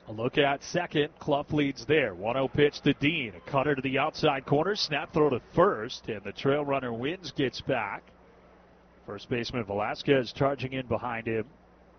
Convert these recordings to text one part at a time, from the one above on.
A look at second. Clough leads there. 1-0 pitch to Dean. A cutter to the outside corner. Snap throw to first. And the trail runner wins, gets back. First baseman Velasquez charging in behind him.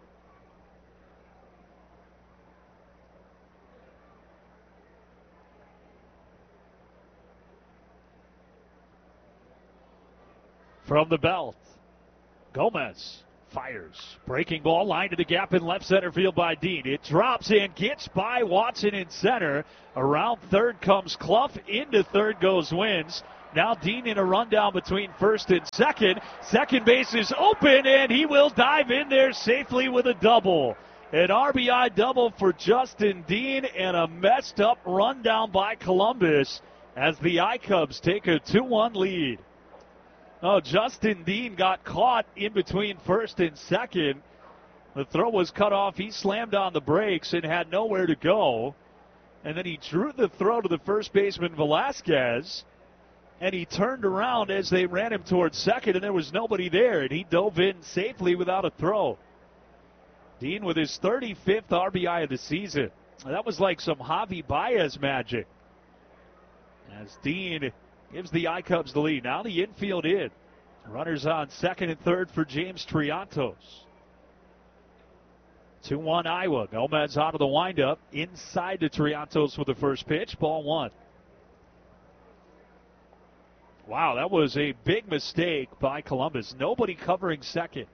From the belt, Gomez fires. Breaking ball, line to the gap in left center field by Dean. It drops and gets by Watson in center. Around third comes Clough. Into third goes Wins. Now Dean in a rundown between first and second. Second base is open, and he will dive in there safely with a double. An RBI double for Justin Dean, and a messed up rundown by Columbus as the I-Cubs take a 2-1 lead. Oh, Justin Dean got caught in between first and second. The throw was cut off. He slammed on the brakes and had nowhere to go. And then he drew the throw to the first baseman, Velasquez. And he turned around as they ran him towards second, and there was nobody there. And he dove in safely without a throw. Dean with his 35th RBI of the season. That was like some Javi Baez magic. As Dean gives the I-Cubs the lead. Now the infield in. Runners on second and third for James Triantos. 2-1 Iowa. Gomez out of the windup. Inside to Triantos with the first pitch. Ball one. Wow, that was a big mistake by Columbus. Nobody covering second.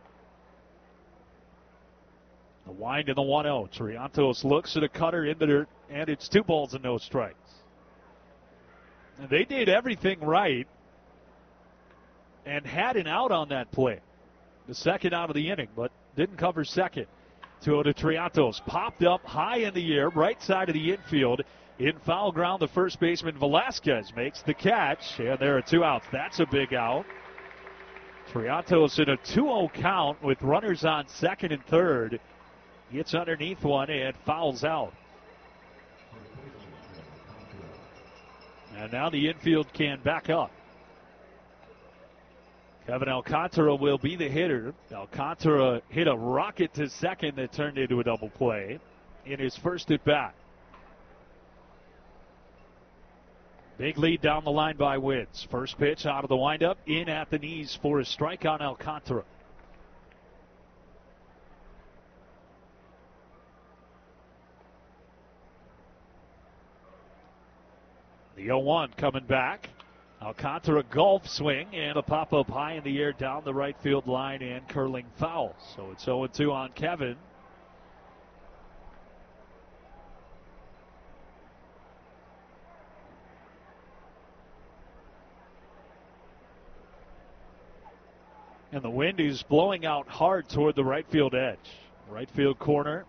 The wind and the 1-0. Triantos looks at a cutter in the dirt, and it's 2 balls and no strikes. And they did everything right and had an out on that play. The second out of the inning, but didn't cover second. 2-0 to Triantos. Popped up high in the air, right side of the infield. In foul ground, the first baseman Velasquez makes the catch, and there are 2 outs. That's a big out. Triantos in a 2-0 count with runners on second and third. Gets underneath one and fouls out. And now the infield can back up. Kevin Alcantara will be the hitter. Alcantara hit a rocket to second that turned into a double play in his first at bat. Big lead down the line by Wins. First pitch out of the windup, in at the knees for a strike on Alcantara. The 0-1 coming back. Alcantara golf swing and a pop-up high in the air down the right field line and curling foul. So it's 0-2 on Kevin. And the wind is blowing out hard toward the right field edge. Right field corner.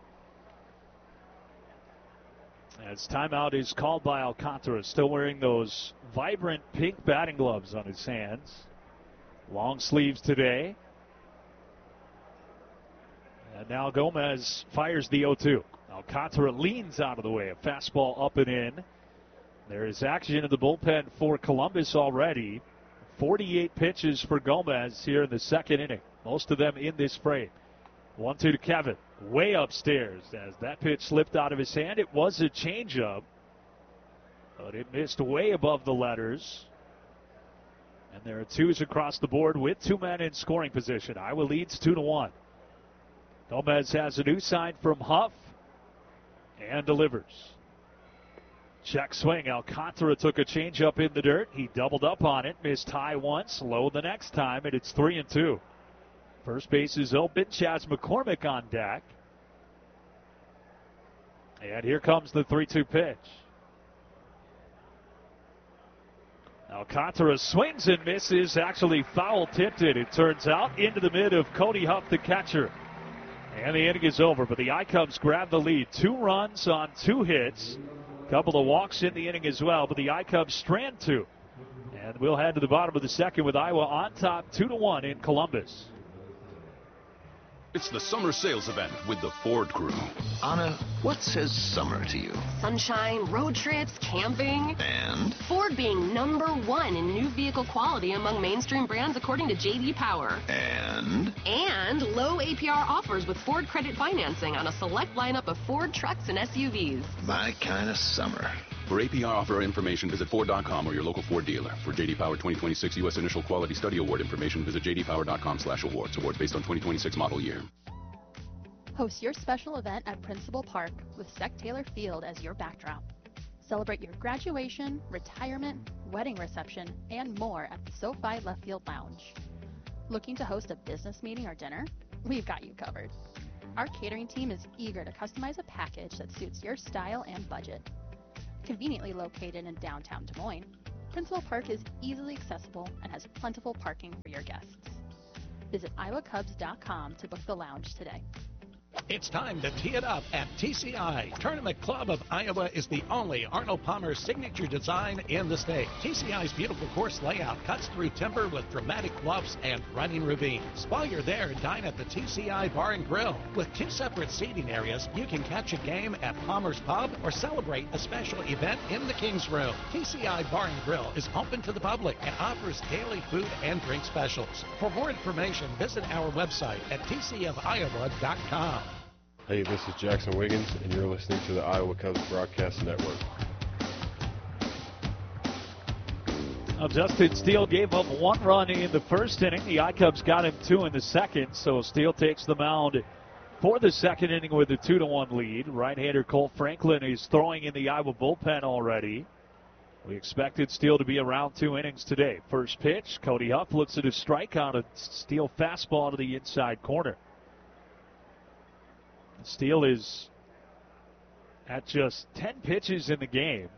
As timeout is called by Alcantara, still wearing those vibrant pink batting gloves on his hands. Long sleeves today. And now Gomez fires the 0-2. Alcantara leans out of the way. A fastball up and in. There is action in the bullpen for Columbus already. 48 pitches for Gomez here in the second inning. Most of them in this frame. 1-2 to Kevin. Way upstairs as that pitch slipped out of his hand. It was a changeup, but it missed way above the letters. And there are 2s across the board with 2 men in scoring position. Iowa leads 2-1. Gomez has a new sign from Huff and delivers. Check swing. Alcantara took a changeup in the dirt. He doubled up on it, missed high once, low the next time, and it's 3-2. First base is open. Chas McCormick on deck. And here comes the 3-2 pitch. Alcantara swings and misses. Actually foul tipped it turns out, into the mid of Cody Huff, the catcher. And the inning is over, but the I-Cubs grab the lead. 2 runs on 2 hits. Couple of walks in the inning as well, but the I-Cubs strand 2. And we'll head to the bottom of the second with Iowa on top 2-1 in Columbus. It's the summer sales event with the Ford Crew. Anna, What says summer to you? Sunshine, road trips, camping. And? Ford being #1 in new vehicle quality among mainstream brands according to J.D. Power. And? And low APR offers with Ford Credit Financing on a select lineup of Ford trucks and SUVs. My kind of summer. For APR offer information, visit Ford.com or your local Ford dealer. For J.D. Power 2026 U.S. Initial Quality Study Award information, visit jdpower.com/awards. Awards based on 2026 model year. Host your special event at Principal Park with Sec Taylor Field as your backdrop. Celebrate your graduation, retirement, wedding reception, and more at the SoFi Left Field Lounge. Looking to host a business meeting or dinner? We've got you covered. Our catering team is eager to customize a package that suits your style and budget. Conveniently located in downtown Des Moines, Principal Park is easily accessible and has plentiful parking for your guests. Visit iowacubs.com to book the lounge today. It's time to tee it up at TCI. Tournament Club of Iowa is the only Arnold Palmer signature design in the state. TCI's beautiful course layout cuts through timber with dramatic bluffs and running ravines. While you're there, dine at the TCI Bar and Grill. With 2 separate seating areas, you can catch a game at Palmer's Pub or celebrate a special event in the King's Room. TCI Bar and Grill is open to the public and offers daily food and drink specials. For more information, visit our website at tcofiowa.com. Hey, this is Jackson Wiggins, and you're listening to the Iowa Cubs Broadcast Network. Justin Steele gave up 1 run in the first inning. The I-Cubs got him 2 in the second, so Steele takes the mound for the second inning with a 2-1 lead. Right-hander Cole Franklin is throwing in the Iowa bullpen already. We expected Steele to be around 2 innings today. First pitch, Cody Huff looks at a strikeout, a Steele fastball to the inside corner. Steele is at just 10 pitches in the game.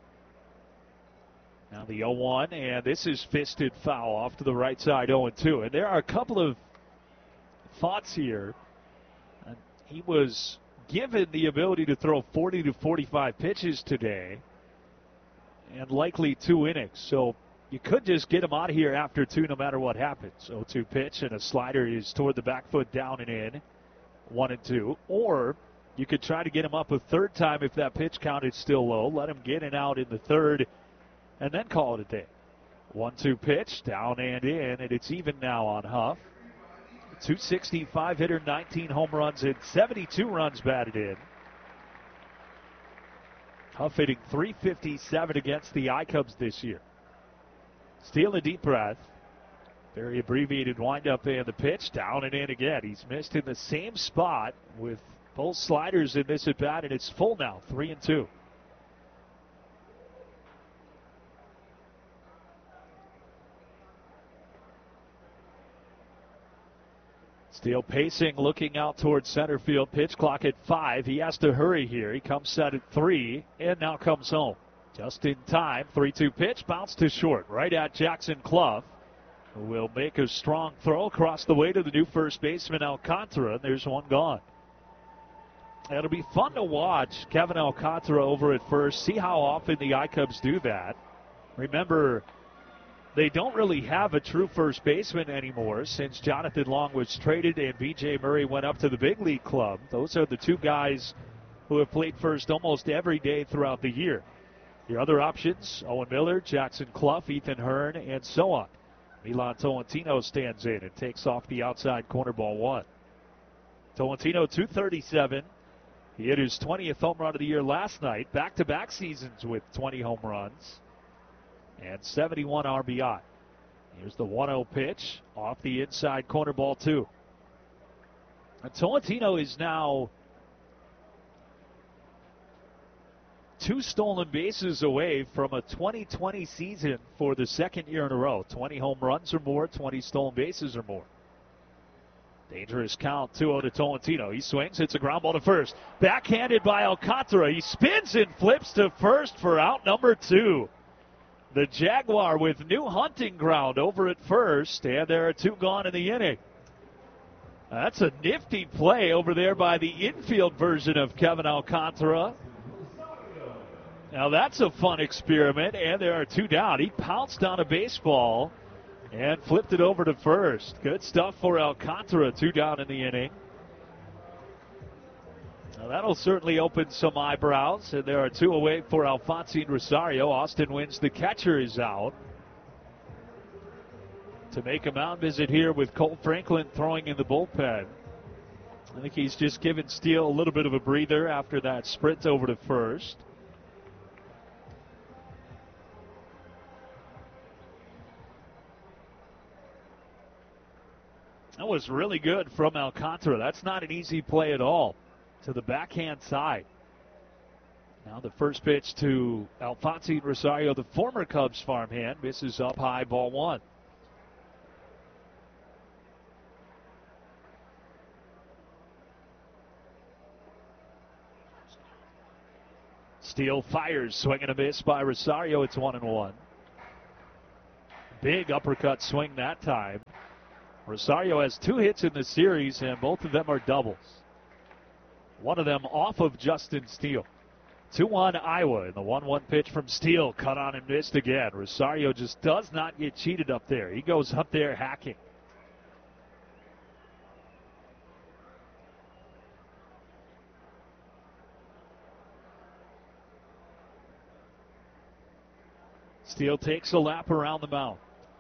Now the 0-1, and this is fisted foul off to the right side, 0-2. And there are a couple of thoughts here. He was given the ability to throw 40 to 45 pitches today and likely 2 innings. So you could just get him out of here after 2 no matter what happens. 0-2 pitch, and a slider is toward the back foot, down and in. 1-2, or you could try to get him up a third time if that pitch count is still low. Let him get it out in the third, and then call it a day. 1-2 pitch, down and in, and it's even now on Huff. 265 hitter, 19 home runs, and 72 runs batted in. Huff hitting .357 against the I-Cubs this year. Steele a deep breath. Very abbreviated windup and the pitch, down and in again. He's missed in the same spot with both sliders in this at bat, and it's full now, 3-2. Steele pacing, looking out towards center field. Pitch clock at 5. He has to hurry here. He comes set at 3 and now comes home. Just in time. 3-2 pitch, bounce to short, right at Jackson Clough, who will make a strong throw across the way to the new first baseman, Alcantara. And there's one gone. It'll be fun to watch Kevin Alcantara over at first, see how often the I-Cubs do that. Remember, they don't really have a true first baseman anymore since Jonathan Long was traded and B.J. Murray went up to the big league club. Those are the 2 guys who have played first almost every day throughout the year. Your other options, Owen Miller, Jackson Clough, Ethan Hearn, and so on. Milan Tolentino stands in and takes off the outside corner, ball 1. Tolentino, 237. He hit his 20th home run of the year last night. Back-to-back seasons with 20 home runs and 71 RBI. Here's the 1-0 pitch off the inside corner, ball 2. And Tolentino is now 2 stolen bases away from a 2020 season for the second year in a row. 20 home runs or more, 20 stolen bases or more. Dangerous count, 2-0 to Tolentino. He swings, hits a ground ball to first. Backhanded by Alcantara. He spins and flips to first for out number 2. The Jaguar with new hunting ground over at first, and there are 2 gone in the inning. That's a nifty play over there by the infield version of Kevin Alcantara. Now that's a fun experiment, and there are 2 down. He pounced on a baseball and flipped it over to first. Good stuff for Alcantara, 2 down in the inning. Now that'll certainly open some eyebrows, and there are 2 away for Alphonsine Rosario. Austin Wynns, the catcher, is out. To make a mound visit here with Cole Franklin throwing in the bullpen. I think he's just given Steele a little bit of a breather after that sprint over to first. That was really good from Alcantara. That's not an easy play at all to the backhand side. Now the first pitch to Alphonsine Rosario, the former Cubs farmhand, misses up high, ball 1. Steele fires, swing and a miss by Rosario. It's 1-1. Big uppercut swing that time. Rosario has 2 hits in the series, and both of them are doubles. One of them off of Justin Steele. 2-1 Iowa, and the 1-1 pitch from Steele, cut on and missed again. Rosario just does not get cheated up there. He goes up there hacking. Steele takes a lap around the mound.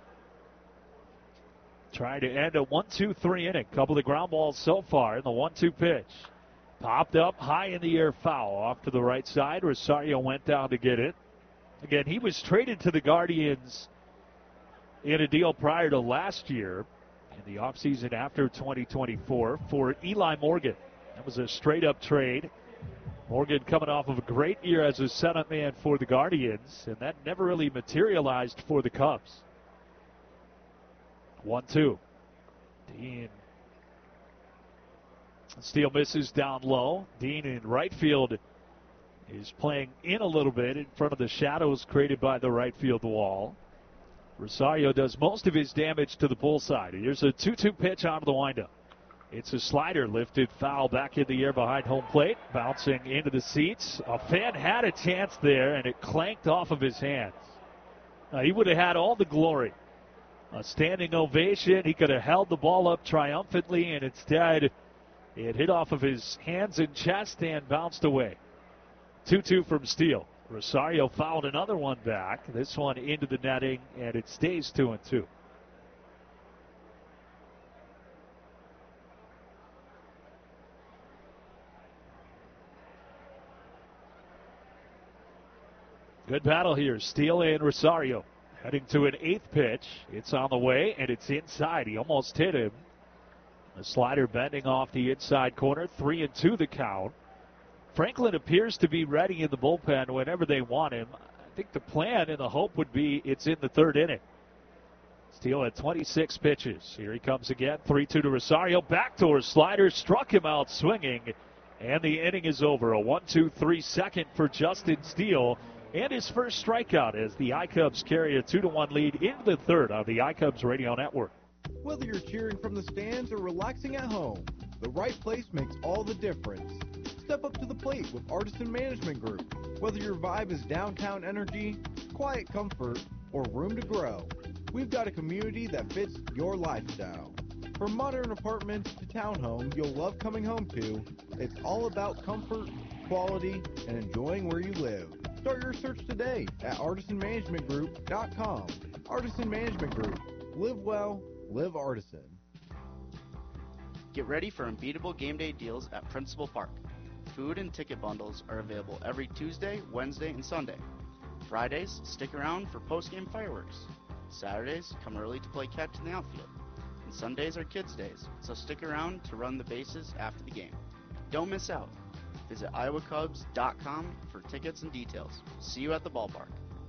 Trying to end a 1-2-3 inning. Couple of ground balls so far in the 1-2 pitch. Popped up high in the air, foul off to the right side. Rosario went down to get it. Again, he was traded to the Guardians in a deal prior to last year in the offseason after 2024 for Eli Morgan. That was a straight up trade. Morgan coming off of a great year as a setup man for the Guardians, and that never really materialized for the Cubs. 1-2. Dean. Steele misses down low. Dean in right field is playing in a little bit in front of the shadows created by the right field wall. Rosario does most of his damage to the pull side. Here's a 2-2 pitch out of the windup. It's a slider lifted foul back in the air behind home plate, bouncing into the seats. A fan had a chance there, and it clanked off of his hands. He would have had all the glory. A standing ovation. He could have held the ball up triumphantly, and instead it hit off of his hands and chest and bounced away. 2-2 from Steele. Rosario fouled another one back. This one into the netting, and it stays 2-2. Good battle here. Steele and Rosario heading to an 8th pitch. It's on the way, and it's inside. He almost hit him. The slider bending off the inside corner. 3-2 the count. Franklin appears to be ready in the bullpen whenever they want him. I think the plan and the hope would be it's in the 3rd inning. Steele at 26 pitches. Here he comes again. 3-2 to Rosario. Backdoor slider struck him out swinging, and the inning is over. A 1-2-3 second for Justin Steele. And his first strikeout as the iCubs carry a 2-1 lead into the 3rd on the iCubs Radio Network. Whether you're cheering from the stands or relaxing at home, the right place makes all the difference. Step up to the plate with Artisan Management Group. Whether your vibe is downtown energy, quiet comfort, or room to grow, we've got a community that fits your lifestyle. From modern apartments to townhomes you'll love coming home to, it's all about comfort, quality, and enjoying where you live. Start your search today at artisanmanagementgroup.com. Artisan Management Group. Live well, live artisan. Get ready for unbeatable game day deals at Principal Park. Food and ticket bundles are available every Tuesday, Wednesday, and Sunday. Fridays, stick around for post-game fireworks. Saturdays, come early to play catch in the outfield. And Sundays are kids' days, so stick around to run the bases after the game. Don't miss out. Visit iowacubs.com for tickets and details. See you at the ballpark.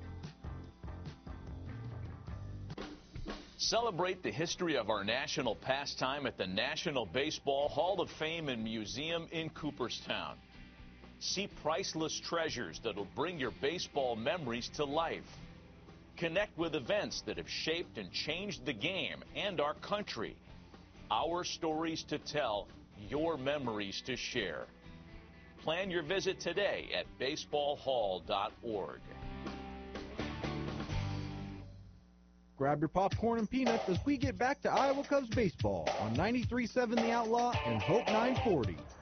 Celebrate the history of our national pastime at the National Baseball Hall of Fame and Museum in Cooperstown. See priceless treasures that'll bring your baseball memories to life. Connect with events that have shaped and changed the game and our country. Our stories to tell, your memories to share. Plan your visit today at baseballhall.org. Grab your popcorn and peanuts as we get back to Iowa Cubs baseball on 93.7 The Outlaw and Hope 940.